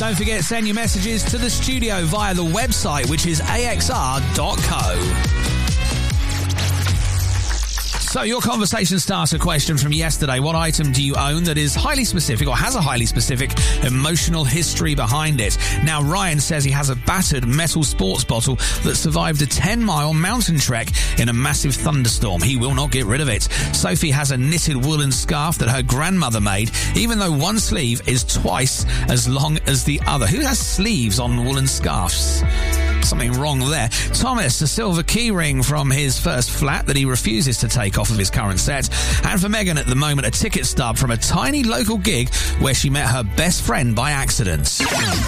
Don't forget, send your messages to the studio via the website, which is axr.co. So your conversation starter question from yesterday: what item do you own that is highly specific or has a highly specific emotional history behind it? Now, Ryan says he has a battered metal sports bottle that survived a 10-mile mountain trek in a massive thunderstorm. He will not get rid of it. Sophie has a knitted woolen scarf that her grandmother made, even though one sleeve is twice as long as the other. Who has sleeves on woolen scarves? Something wrong there. Thomas, a silver key ring from his first flat that he refuses to take off of his current set. And for Megan, at the moment, a ticket stub from a tiny local gig where she met her best friend by accident.